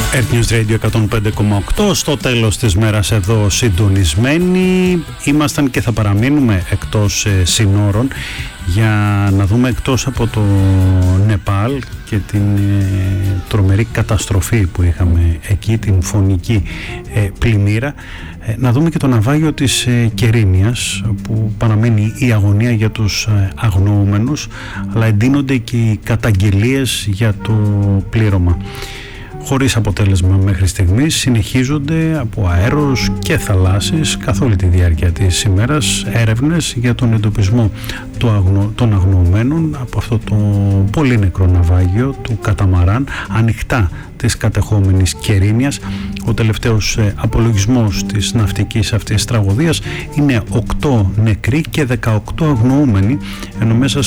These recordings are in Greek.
Earth News Radio 105,8. Στο τέλος της μέρας εδώ συντονισμένοι ήμασταν και θα παραμείνουμε εκτός συνόρων για να δούμε, εκτός από το Νεπάλ και την τρομερή καταστροφή που είχαμε εκεί, την φωνική πλημμύρα, να δούμε και το ναυάγιο της Κερίνιας, που παραμένει η αγωνία για τους αγνοούμενους, αλλά εντείνονται και οι καταγγελίες για το πλήρωμα. Χωρίς αποτέλεσμα μέχρι στιγμής, συνεχίζονται από αέρος και θαλάσσης καθ' όλη τη διάρκεια της ημέρας έρευνες για τον εντοπισμό των αγνοωμένων από αυτό το πολύ νεκρό ναυάγιο του Καταμαράν, ανοιχτά της κατεχόμενης Κερίνιας. Ο τελευταίος απολογισμός της ναυτικής αυτής τραγωδίας είναι 8 νεκροί και 18 αγνοούμενοι, ενώ μέσα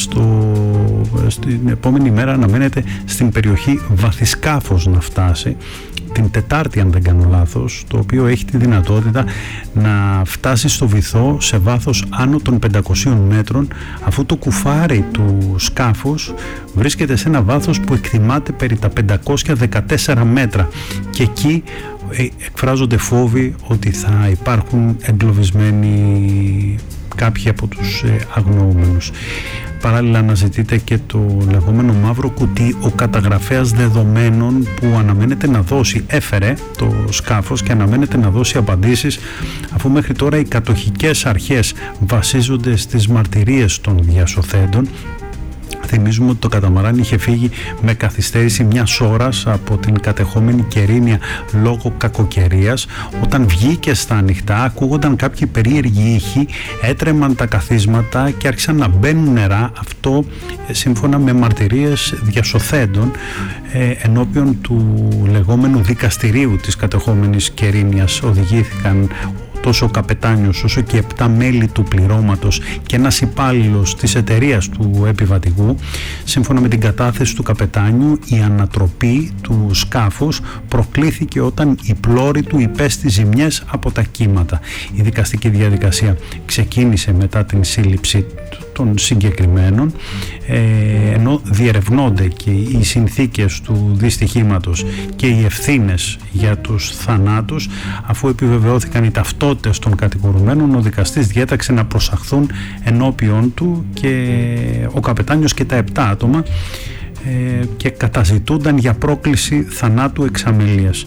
στην επόμενη μέρα αναμένεται στην περιοχή βαθυσκάφος να φτάσει, την Τετάρτη αν δεν κάνω λάθος, το οποίο έχει τη δυνατότητα να φτάσει στο βυθό σε βάθος άνω των 500 μέτρων, αφού το κουφάρι του σκάφους βρίσκεται σε ένα βάθος που εκτιμάται περί τα 514 μέτρα, και εκεί εκφράζονται φόβοι ότι θα υπάρχουν εγκλωβισμένοι κάποιοι από τους αγνοούμενους. Παράλληλα αναζητείται και το λεγόμενο μαύρο κουτί, ο καταγραφέας δεδομένων που αναμένεται να δώσει, έφερε το σκάφος και αναμένεται να δώσει απαντήσεις, αφού μέχρι τώρα οι κατοχικές αρχές βασίζονται στις μαρτυρίες των διασωθέντων. Θυμίζουμε ότι το καταμαράν είχε φύγει με καθυστέρηση μιας ώρας από την κατεχόμενη Κερίνια λόγω κακοκαιρίας. Όταν βγήκε στα ανοιχτά, ακούγονταν κάποιοι περίεργοι ήχοι, έτρεμαν τα καθίσματα και άρχισαν να μπαίνουν νερά. Αυτό σύμφωνα με μαρτυρίες διασωθέντων ενώπιον του λεγόμενου δικαστηρίου της κατεχόμενης Κερίνιας. Οδηγήθηκαν τόσο ο καπετάνιος όσο και 7 μέλη του πληρώματος και ένας υπάλληλος της εταιρείας του επιβατηγού. Σύμφωνα με την κατάθεση του καπετάνιου, η ανατροπή του σκάφους προκλήθηκε όταν η πλώρη του υπέστη ζημιές από τα κύματα. Η δικαστική διαδικασία ξεκίνησε μετά την σύλληψη των συγκεκριμένων, ενώ διερευνώνται και οι συνθήκες του δυστυχήματος και οι ευθύνες για τους θανάτους. Αφού επιβεβαιώθηκαν οι ταυτότητες των κατηγορουμένων, ο δικαστής διέταξε να προσαχθούν ενώπιον του και ο καπετάνιος και τα 7 άτομα και καταζητούνταν για πρόκληση θανάτου εξαμελίας.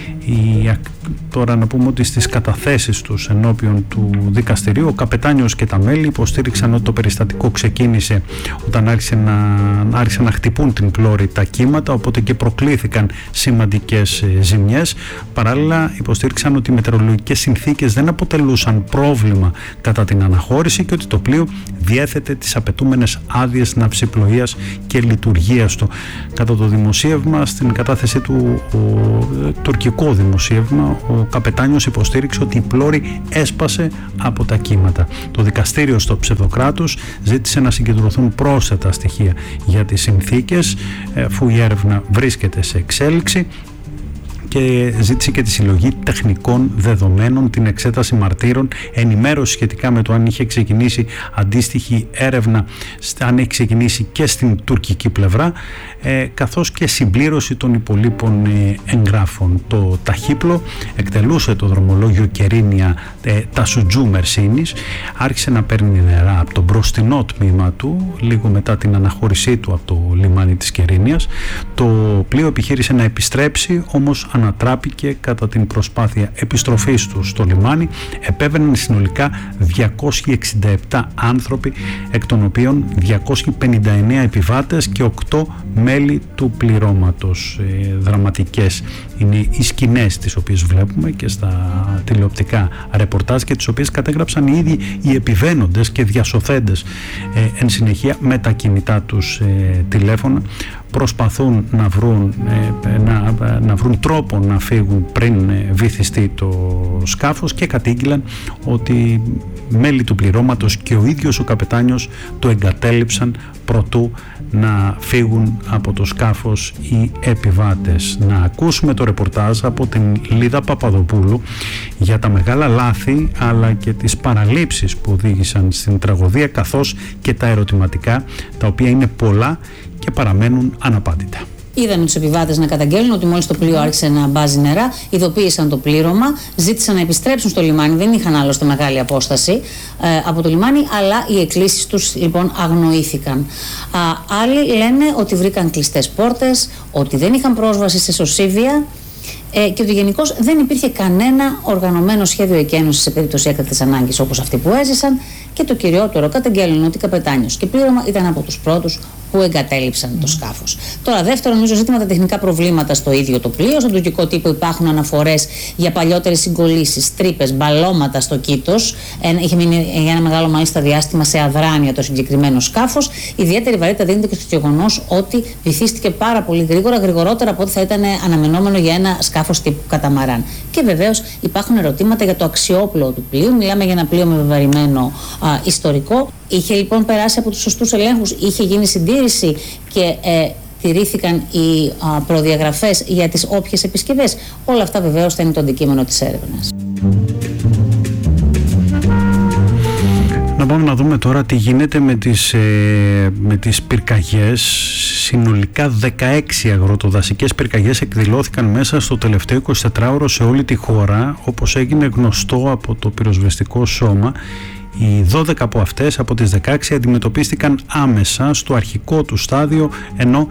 Τώρα να πούμε ότι στις καταθέσεις τους ενώπιον του δικαστηρίου, ο καπετάνιος και τα μέλη υποστήριξαν ότι το περιστατικό ξεκίνησε όταν άρχισαν να χτυπούν την πλώρη τα κύματα, οπότε και προκλήθηκαν σημαντικές ζημιές. Παράλληλα υποστήριξαν ότι οι μετεωρολογικές συνθήκες δεν αποτελούσαν πρόβλημα κατά την αναχώρηση και ότι το πλοίο διέθετε τις απαιτούμενες άδειες ναυσιπλοείας και λειτουργίας του. Κατά το δημοσίευμα, στην κατάθεσή του, τουρκικό δημοσίευμα, ο καπετάνιος υποστήριξε ότι η πλώρη έσπασε από τα κύματα. Το δικαστήριο στο ψευδοκράτος ζήτησε να συγκεντρωθούν πρόσθετα στοιχεία για τις συνθήκες, αφού η έρευνα βρίσκεται σε εξέλιξη, και ζήτησε και τη συλλογή τεχνικών δεδομένων, την εξέταση μαρτύρων, ενημέρωση σχετικά με το αν είχε ξεκινήσει αντίστοιχη έρευνα, αν έχει ξεκινήσει και στην τουρκική πλευρά, καθώς και συμπλήρωση των υπολείπων εγγράφων. Το ταχύπλο εκτελούσε το δρομολόγιο Κερίνια Τασουτζού Μερσίνης, άρχισε να παίρνει νερά από το μπροστινό τμήμα του λίγο μετά την αναχώρησή του από το λιμάνι της Κερίνιας. Το πλοίο επιχείρησε να επιστρέψει, όμως ανατράπηκε κατά την προσπάθεια επιστροφής του στο λιμάνι. Επέβαιναν συνολικά 267 άνθρωποι, εκ των οποίων 259 επιβάτες και 8 μέλη του πληρώματος. Δραματικές είναι οι σκηνές τις οποίες βλέπουμε και στα τηλεοπτικά ρεπορτάζ και τις οποίες κατέγραψαν οι ίδιοι οι επιβαίνοντες και διασωθέντες εν συνεχεία με τα κινητά τους τηλέφωνα. Προσπαθούν να βρουν τρόπο να φύγουν πριν βυθιστεί το σκάφος και κατήγγειλαν ότι μέλη του πληρώματος και ο ίδιος ο καπετάνιος το εγκατέλειψαν προτού να φύγουν από το σκάφος οι επιβάτες. Να ακούσουμε το ρεπορτάζ από την Λίδα Παπαδοπούλου για τα μεγάλα λάθη αλλά και τις παραλήψεις που οδήγησαν στην τραγωδία, καθώς και τα ερωτηματικά, τα οποία είναι πολλά και παραμένουν αναπάντητα. είδαν τους επιβάτες να καταγγέλνουν ότι μόλις το πλοίο άρχισε να μπάζει νερά, ειδοποίησαν το πλήρωμα, ζήτησαν να επιστρέψουν στο λιμάνι, δεν είχαν άλλωστε μεγάλη απόσταση από το λιμάνι, αλλά οι εκκλήσεις τους λοιπόν αγνοήθηκαν. Άλλοι λένε ότι βρήκαν κλειστές πόρτες, ότι δεν είχαν πρόσβαση σε σωσίβια και ότι γενικώς δεν υπήρχε κανένα οργανωμένο σχέδιο εκένωσης σε περίπτωση έκτακτης ανάγκης όπως αυτοί που έζησαν, και το κυριότερο, καταγγέλνουν ότι καπετάνιος και πλήρωμα ήταν από τους πρώτους που εγκατέλειψαν το σκάφος. Τώρα, δεύτερον, νομίζω ζήτημα τα τεχνικά προβλήματα στο ίδιο το πλοίο. Στον τουρκικό τύπο υπάρχουν αναφορές για παλιότερες συγκολλήσεις, τρύπες, μπαλώματα στο κήτος. Είχε μείνει για ένα μεγάλο μάλιστα διάστημα σε αδράνεια το συγκεκριμένο σκάφος. Ιδιαίτερη βαρύτητα δίνεται και στο γεγονός ότι βυθίστηκε πάρα πολύ γρήγορα, γρηγορότερα από ό,τι θα ήταν αναμενόμενο για ένα σκάφος τύπου καταμαράν. Και βεβαίως υπάρχουν ερωτήματα για το αξιόπλοο του πλοίου. Μιλάμε για ένα πλοίο με βεβαρημένο ιστορικό. Είχε λοιπόν περάσει από τους σωστούς ελέγχους, είχε γίνει συντήρηση και τηρήθηκαν οι προδιαγραφές για τις όποιες επισκευές. Όλα αυτά βεβαίως θα είναι το αντικείμενο της έρευνας. Να πάμε να δούμε τώρα τι γίνεται με τις πυρκαγιές. Συνολικά 16 αγροτοδασικές πυρκαγιές εκδηλώθηκαν μέσα στο τελευταίο 24ωρο σε όλη τη χώρα, όπως έγινε γνωστό από το πυροσβεστικό σώμα. Οι 12 από αυτές, από τις 16, αντιμετωπίστηκαν άμεσα στο αρχικό του στάδιο, ενώ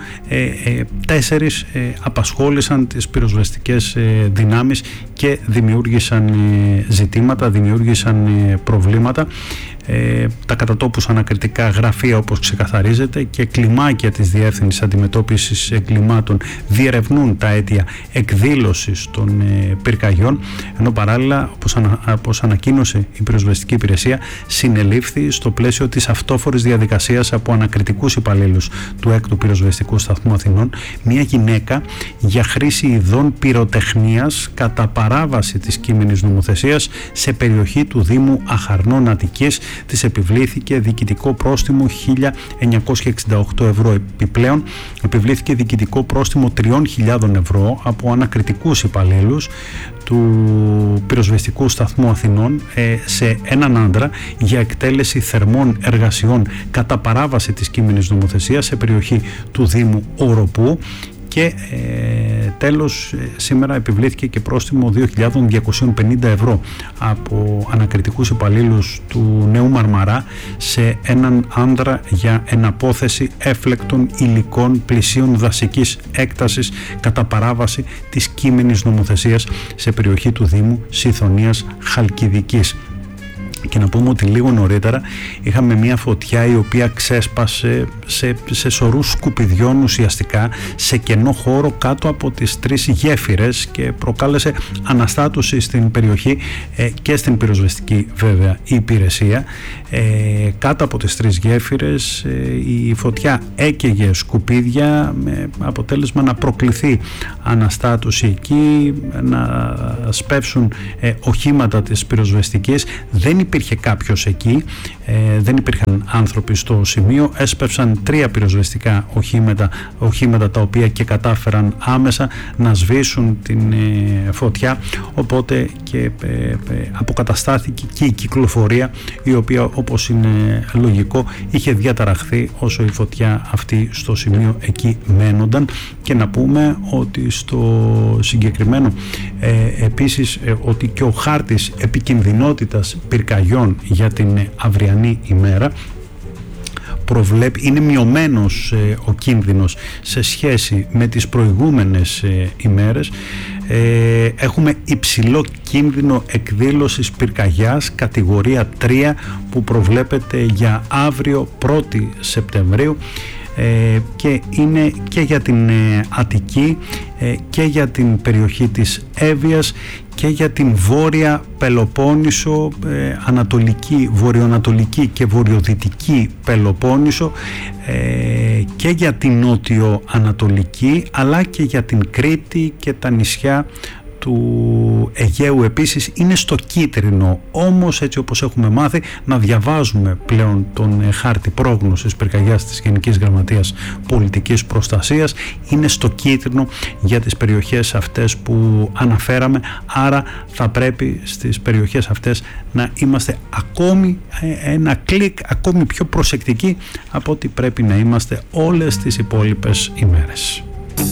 4 απασχόλησαν τις πυροσβεστικές δυνάμεις και δημιούργησαν ζητήματα, δημιούργησαν προβλήματα. Τα κατατόπους ανακριτικά γραφεία, όπως ξεκαθαρίζεται, και κλιμάκια της Διεύθυνσης Αντιμετώπισης Εγκλημάτων διερευνούν τα αίτια εκδήλωσης των πυρκαγιών, ενώ παράλληλα, όπως ανακοίνωσε η πυροσβεστική υπηρεσία, συνελήφθη στο πλαίσιο της αυτόφορης διαδικασίας από ανακριτικούς υπαλλήλους του 6ου Πυροσβεστικού Σταθμού Αθηνών μια γυναίκα για χρήση ειδών πυροτεχνίας κατά παράβαση της κείμενης νομοθεσίας σε περιοχή του Δήμου Αχαρνών Αττικής. Της επιβλήθηκε διοικητικό πρόστιμο 1.968 ευρώ. Επιπλέον επιβλήθηκε διοικητικό πρόστιμο 3.000 ευρώ από ανακριτικούς υπαλλήλους του Πυροσβεστικού Σταθμού Αθηνών σε έναν άντρα για εκτέλεση θερμών εργασιών κατά παράβαση της κείμενης νομοθεσίας σε περιοχή του Δήμου Οροπού. Και τέλος, σήμερα επιβλήθηκε και πρόστιμο 2.250 ευρώ από ανακριτικούς υπαλλήλους του Νέου Μαρμαρά σε έναν άντρα για εναπόθεση έφλεκτων υλικών πλησίων δασικής έκτασης κατά παράβαση της κείμενης νομοθεσίας σε περιοχή του Δήμου Σιθωνίας Χαλκιδικής. Και να πούμε ότι λίγο νωρίτερα είχαμε μια φωτιά η οποία ξέσπασε σε σωρούς σκουπιδιών ουσιαστικά σε κενό χώρο κάτω από τις 3 γέφυρες και προκάλεσε αναστάτωση στην περιοχή και στην πυροσβεστική βέβαια υπηρεσία. Κάτω από τις 3 γέφυρες η φωτιά έκαιγε σκουπίδια με αποτέλεσμα να προκληθεί αναστάτωση εκεί, να σπεύσουν οχήματα της πυροσβεστικής. Δεν υπήρχε κάποιος εκεί, δεν υπήρχαν άνθρωποι στο σημείο. Έσπευσαν 3 πυροσβεστικά οχήματα τα οποία και κατάφεραν άμεσα να σβήσουν την φωτιά, οπότε και αποκαταστάθηκε και η κυκλοφορία, η οποία, όπως είναι λογικό, είχε διαταραχθεί όσο η φωτιά αυτή στο σημείο εκεί μένονταν. Και να πούμε ότι στο συγκεκριμένο επίσης ότι και ο χάρτης επικινδυνότητας πυρκαγιών για την αυριανή ημέρα είναι μειωμένος ο κίνδυνος σε σχέση με τις προηγούμενες ημέρες. Έχουμε υψηλό κίνδυνο εκδήλωσης πυρκαγιάς κατηγορία 3 που προβλέπεται για αύριο 1η Σεπτεμβρίου και είναι και για την Αττική και για την περιοχή της Εύβοιας και για την Βόρεια Πελοπόννησο, Ανατολική, Βορειοανατολική και Βορειοδυτική Πελοπόννησο, και για την Νότιο Ανατολική, αλλά και για την Κρήτη και τα νησιά του Αιγαίου επίσης είναι στο κίτρινο. Όμως, έτσι όπως έχουμε μάθει να διαβάζουμε πλέον τον χάρτη πρόγνωσης πυρκαγιάς της Γενικής Γραμματείας Πολιτικής Προστασίας, είναι στο κίτρινο για τις περιοχές αυτές που αναφέραμε, άρα θα πρέπει στις περιοχές αυτές να είμαστε ακόμη ένα κλικ ακόμη πιο προσεκτικοί από ό,τι πρέπει να είμαστε όλες τις υπόλοιπες ημέρες.